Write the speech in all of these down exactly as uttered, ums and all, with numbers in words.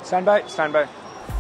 Stand by, stand by.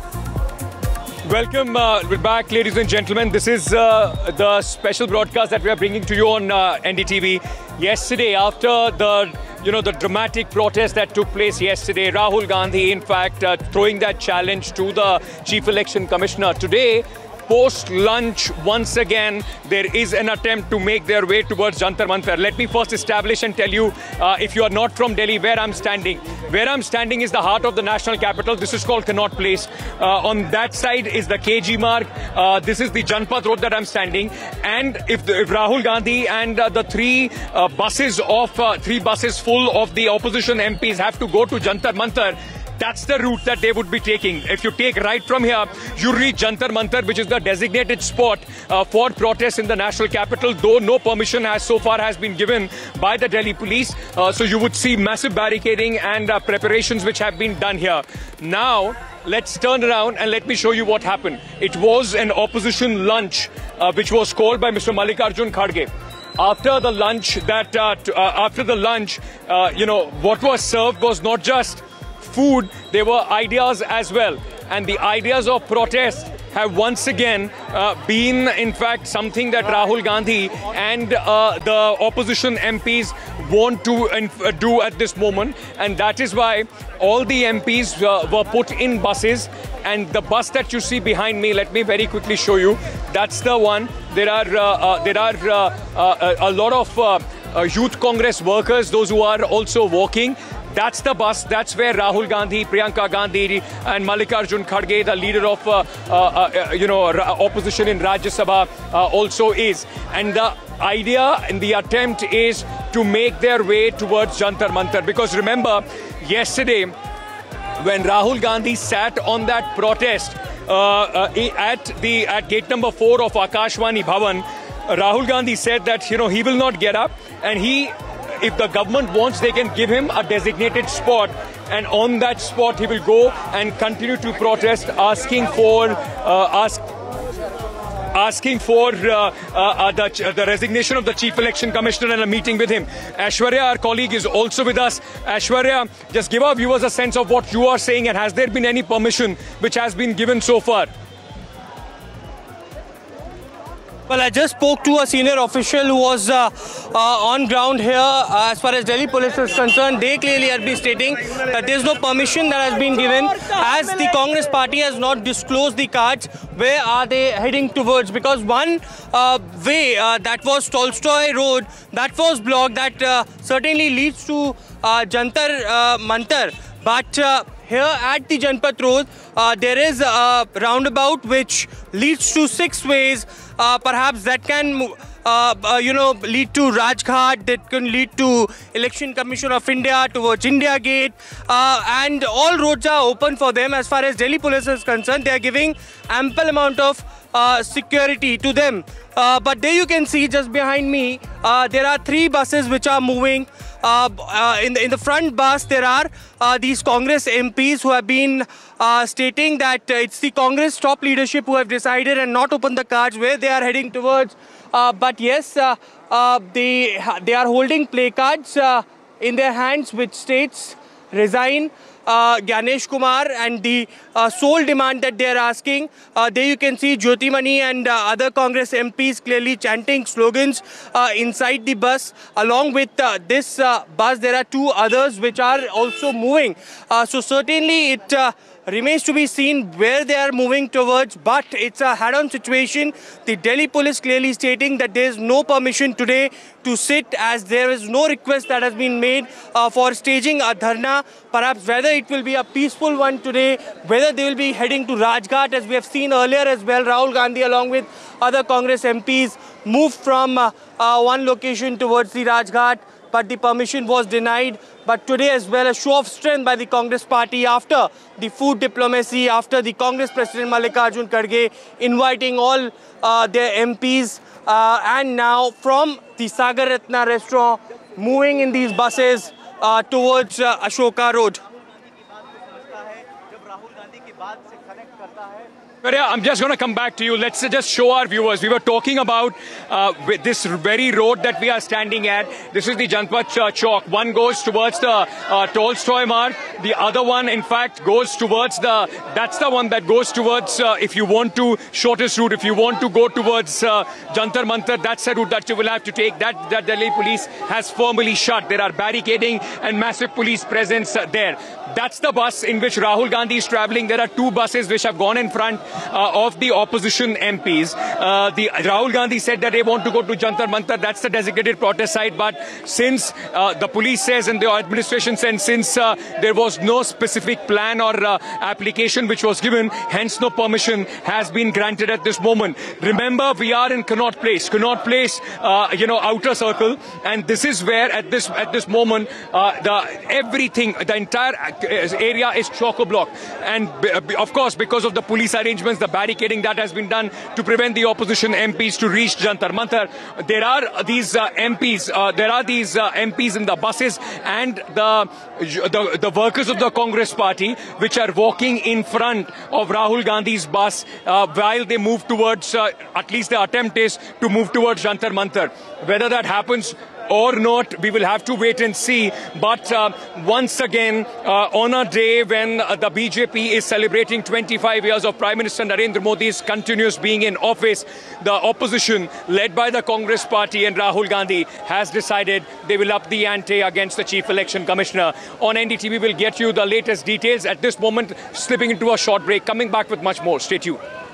Welcome uh, back, ladies and gentlemen. This is uh, the special broadcast that we are bringing to you on uh, N D T V. Yesterday, after the you know the dramatic protest that took place yesterday, Rahul Gandhi, in fact, uh, throwing that challenge to the Chief Election Commissioner. Today, post-lunch, once again, there is an attempt to make their way towards Jantar Mantar. Let me first establish and tell you, uh, if you are not from Delhi, where I'm standing. Where I'm standing is the heart of the national capital. This is called Connaught Place. Uh, on that side is the K G Marg. Uh, this is the Janpath Road that I'm standing. And if, the, if Rahul Gandhi and uh, the three uh, buses of uh, three buses full of the opposition M Ps have to go to Jantar Mantar, that's the route that they would be taking. If you take right from here, you reach Jantar Mantar, which is the designated spot uh, for protests in the national capital, though no permission has so far has been given by the Delhi police. Uh, so you would see massive barricading and uh, preparations which have been done here. Now, let's turn around and let me show you what happened. It was an opposition lunch uh, which was called by Mister Mallikarjun Kharge. After the lunch, that uh, t uh, after the lunch, uh, you know, what was served was not just food, there were ideas as well. And the ideas of protest have once again uh, been, in fact, something that Rahul Gandhi and uh, the opposition M Ps want to uh, do at this moment. And that is why all the M Ps uh, were put in buses. And the bus that you see behind me, let me very quickly show you. That's the one. There are, uh, uh, there are uh, uh, a lot of uh, uh, Youth Congress workers, those who are also walking. That's the bus. That's where Rahul Gandhi, Priyanka Gandhi and Mallikarjun Kharge, the leader of uh, uh, uh, you know opposition in Rajya Sabha, uh, also is. And the idea and the attempt is to make their way towards Jantar Mantar. Because remember, yesterday, when Rahul Gandhi sat on that protest uh, uh, at the at gate number four of Akashvani Bhavan, Rahul Gandhi said that you know he will not get up, and he, if the government wants, they can give him a designated spot, and on that spot he will go and continue to protest, asking for uh, ask. asking for uh, uh, the, the resignation of the Chief Election Commissioner and a meeting with him. Aishwarya, our colleague, is also with us. Aishwarya, just give our viewers a sense of what you are saying, and has there been any permission which has been given so far? Well, I just spoke to a senior official who was uh, uh, on ground here. Uh, as far as Delhi police is concerned, they clearly have been stating that there is no permission that has been given, as the Congress party has not disclosed the cards. Where are they heading towards? Because one uh, way, uh, that was Tolstoy Road, that was blocked, that uh, certainly leads to uh, Jantar uh, Mantar. But uh, here at the Janpath Road, uh, there is a roundabout which leads to six ways. Uh, perhaps that can, uh, uh, you know, lead to Rajghat, that can lead to Election Commission of India, towards India Gate. Uh, and all roads are open for them. As far as Delhi police is concerned, they are giving ample amount of uh, security to them. Uh, but there you can see, just behind me, uh, there are three buses which are moving. Uh, uh, in, the, in the front bus, there are uh, these Congress M Ps who have been uh, stating that uh, it's the Congress top leadership who have decided and not opened the cards where they are heading towards. Uh, but yes, uh, uh, they, they are holding placards uh, in their hands which states resign. Uh, Ganesh Kumar, and the uh, sole demand that they are asking. Uh, there you can see Jyoti Mani and uh, other Congress M Ps clearly chanting slogans uh, inside the bus. Along with uh, this uh, bus, there are two others which are also moving. Uh, so certainly it uh, remains to be seen where they are moving towards, but it's a head-on situation. The Delhi police clearly stating that there is no permission today to sit, as there is no request that has been made uh, for staging a dharna. Perhaps whether it will be a peaceful one today, whether they will be heading to Rajghat, as we have seen earlier as well. Rahul Gandhi along with other Congress M Ps moved from uh, uh, one location towards the Rajghat, but the permission was denied. But today as well, a show of strength by the Congress party after the food diplomacy, after the Congress President Mallikarjun Kharge inviting all uh, their M Ps, uh, and now from the Sagar Ratna restaurant, moving in these buses uh, towards uh, Ashoka Road. But yeah, I'm just going to come back to you. Let's just show our viewers. We were talking about uh, with this very road that we are standing at. This is the Janpat Chowk. One goes towards the uh, Tolstoy Marg. The other one, in fact, goes towards the... That's the one that goes towards, uh, if you want to, shortest route. If you want to go towards uh, Jantar Mantar, that's a route that you will have to take. That, that Delhi police has firmly shut. There are barricading and massive police presence uh, there. That's the bus in which Rahul Gandhi is travelling. There are two buses which have gone in front uh, of the opposition M Ps. Uh, the Rahul Gandhi said that they want to go to Jantar Mantar. That's the designated protest site. But since uh, the police says and the administration says, since uh, there was no specific plan or uh, application which was given, hence no permission has been granted at this moment. Remember, we are in Connaught Place. Connaught Place, uh, you know, outer circle, and this is where at this at this moment uh, the everything, the entire area is chock-a-block, and of course because of the police arrangements, the barricading that has been done to prevent the opposition M Ps to reach Jantar Mantar. There are these uh, M Ps, uh, there are these uh, M Ps in the buses and the, the the workers of the Congress party which are walking in front of Rahul Gandhi's bus uh, while they move towards, uh, at least the attempt is to move towards Jantar Mantar. Whether that happens or not, we will have to wait and see. But uh, once again, uh, on a day when uh, the B J P is celebrating twenty-five years of Prime Minister Narendra Modi's continuous being in office, the opposition, led by the Congress party and Rahul Gandhi, has decided they will up the ante against the Chief Election Commissioner. On N D T V, we'll get you the latest details. At this moment, slipping into a short break, coming back with much more. Stay tuned.